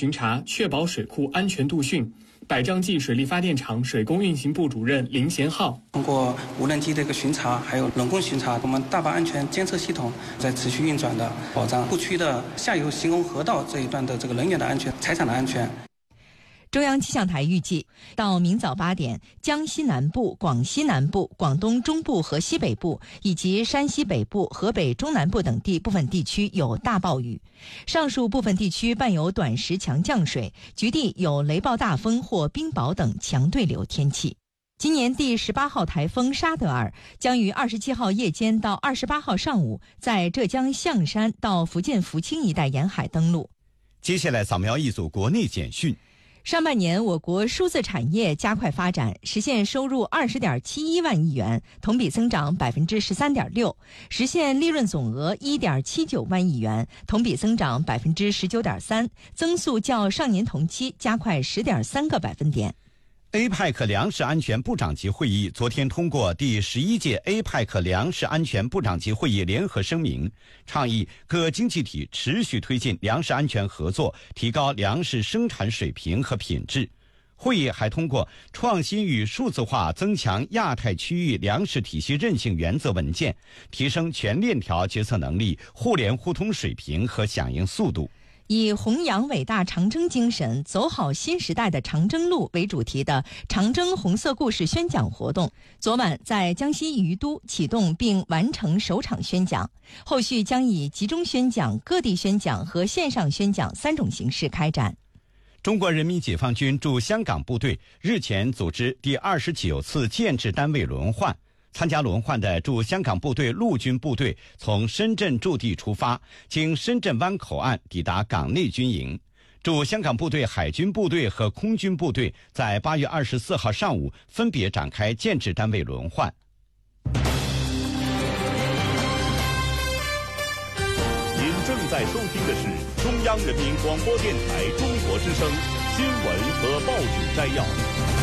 巡查，确保水库安全度汛。百丈记水利发电厂水工运行部主任林贤浩： 通过无人机的一个巡查，还有人工巡查，我们大坝安全监测系统在持续运转的，保障库区的下游行洪河道这一段的这个人员的安全、财产的安全。 中央气象台预计，到明早8点，江西南部、广西南部、广东中部和西北部以及山西北部、河北中南部等地部分地区有大暴雨，上述部分地区伴有短时强降水，局地有雷暴大风或冰雹等强对流天气。今年第18号台风沙德尔将于27号夜间到28号上午在浙江象山到福建福清一带沿海登陆。 接下来扫描一组国内简讯。 上半年，我国数字产业加快发展，实现收入20.71万亿元，同比增长13.6%，实现利润总额1.79万亿元，同比增长19.3%，增速较上年同期加快10.3个百分点。 APEC 粮食安全部长级会议昨天通过第11届 APEC 粮食安全部长级会议联合声明，倡议各经济体持续推进粮食安全合作，提高粮食生产水平和品质。会议还通过创新与数字化增强亚太区域粮食体系韧性原则文件，提升全链条决策能力、互联互通水平和响应速度。 以弘扬伟大长征精神，走好新时代的长征路为主题的长征红色故事宣讲活动，昨晚在江西宜都启动并完成首场宣讲，后续将以集中宣讲、各地宣讲和线上宣讲3种形式开展。 中国人民解放军驻香港部队日前组织第29次建制单位轮换。参加轮换的驻香港部队陆军部队从深圳驻地出发，经深圳湾口岸抵达港内军营。驻香港部队海军部队和空军部队在8月24号上午分别展开建制单位轮换。 您正在收听的是中央人民广播电台中国之声新闻和报纸摘要。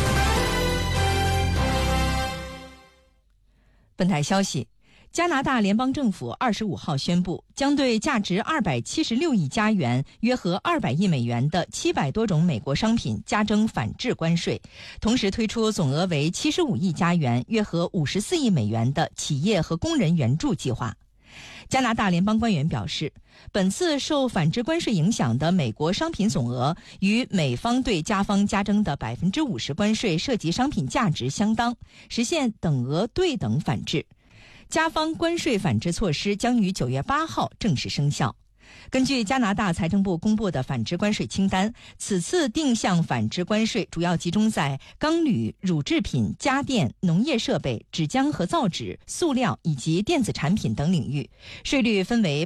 本台消息，加拿大联邦政府25号宣布，将对价值276亿加元（约合200亿美元）的700多种美国商品加征反制关税，同时推出总额为75亿加元（约合54亿美元）的企业和工人援助计划。加拿大联邦官员表示，本次受反制关税影响的美国商品总额与美方对加方加征的50%关税涉及商品价值相当，实现等额对等反制。加方关税反制措施将于9月8号正式生效。根据加拿大财政部公布的反制关税清单，此次定向反制关税主要集中在钢铝、乳制品、家电、农业设备、纸浆和造纸、塑料以及电子产品等领域，税率分为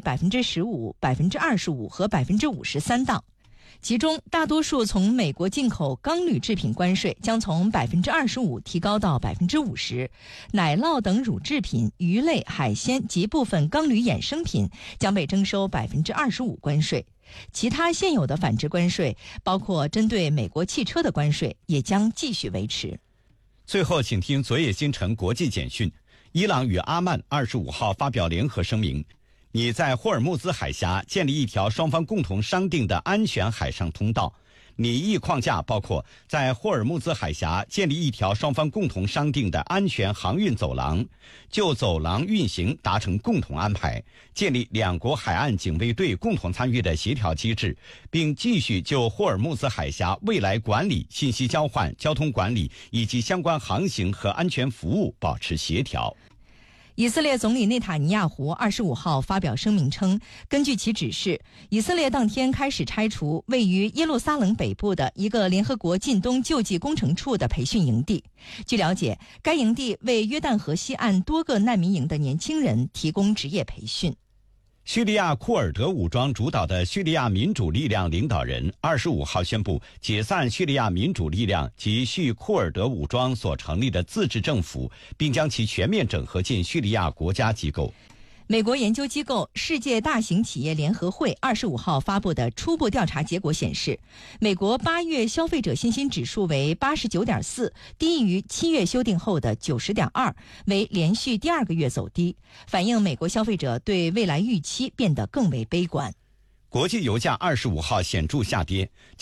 15%、25%和53%档。其中，大多数从美国进口钢铝制品关税将从25%提高到50%，奶酪等乳制品、鱼类、海鲜及部分钢铝衍生品将被征收25%关税。其他现有的反制关税，包括针对美国汽车的关税，也将继续维持。 最后，请听昨夜星辰国际简讯：伊朗与阿曼25号发表联合声明。拟在霍尔木兹海峡建立一条双方共同商定的安全海上通道。拟议框架包括在霍尔木兹海峡建立一条双方共同商定的安全航运走廊，就走廊运行达成共同安排，建立两国海岸警卫队共同参与的协调机制，并继续就霍尔木兹海峡未来管理、信息交换、交通管理以及相关航行和安全服务保持协调。 以色列总理内塔尼亚胡25号发表声明称，根据其指示，以色列当天开始拆除位于耶路撒冷北部的一个联合国近东救济工程处的培训营地。据了解，该营地为约旦河西岸多个难民营的年轻人提供职业培训。 叙利亚库尔德武装主导的叙利亚民主力量领导人25号宣布解散叙利亚民主力量及叙库尔德武装所成立的自治政府，并将其全面整合进叙利亚国家机构。 美国研究机构世界大型企业联合会25号发布的初步调查结果显示，美国8月消费者信心指数为 89.4， 低于7月修订后的 90.2， 为连续第2个月走低，反映美国消费者对未来预期变得更为悲观。 国际油价25号显著下跌。